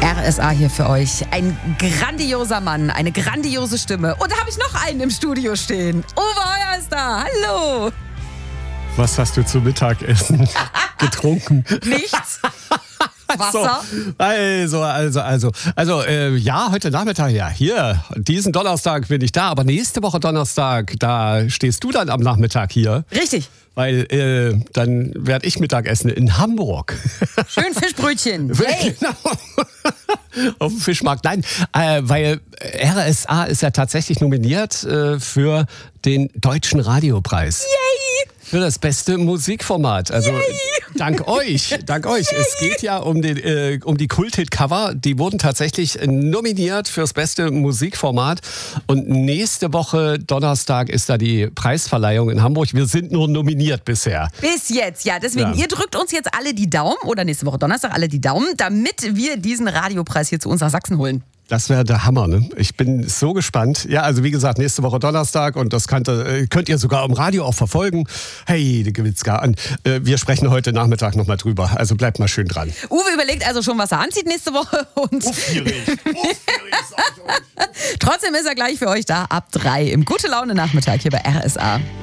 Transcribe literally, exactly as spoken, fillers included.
R S A hier für euch. Ein grandioser Mann, eine grandiose Stimme. Und da habe ich noch einen im Studio stehen. Uwe Heuer ist da. Hallo. Was hast du zum Mittagessen getrunken? Nichts. Wasser? So, also, also, also, also, äh, ja, heute Nachmittag, ja, hier, diesen Donnerstag bin ich da, aber nächste Woche Donnerstag, da stehst du dann am Nachmittag hier. Richtig. Weil äh, dann werde ich Mittagessen in Hamburg. Schön Fischbrötchen. Hey. Genau. Auf dem Fischmarkt. Nein, äh, weil R S A ist ja tatsächlich nominiert äh, für den Deutschen Radiopreis. Yay! Für das beste Musikformat. Also Yay! dank euch, dank euch. Yay! Es geht ja um, den, äh, um die Kult-Hit-Cover. Die wurden tatsächlich nominiert fürs beste Musikformat. Und nächste Woche, Donnerstag, ist da die Preisverleihung in Hamburg. Wir sind nur nominiert bisher. Bis jetzt, ja. Deswegen, Ja. ihr drückt uns jetzt alle die Daumen, oder nächste Woche Donnerstag alle die Daumen, damit wir diesen Radiopreis hier zu uns nach Sachsen holen. Das wäre der Hammer, ne? Ich bin so gespannt. Ja, also wie gesagt, nächste Woche Donnerstag und das könnt, äh, könnt ihr sogar im Radio auch verfolgen. Hey, die Gewitzka. Und, äh, wir sprechen heute Nachmittag nochmal drüber. Also bleibt mal schön dran. Uwe überlegt also schon, was er anzieht nächste Woche. Und Uffierig. Uffierig, sag ich euch. trotzdem ist er gleich für euch da ab drei im Gute Laune Nachmittag hier bei R S A.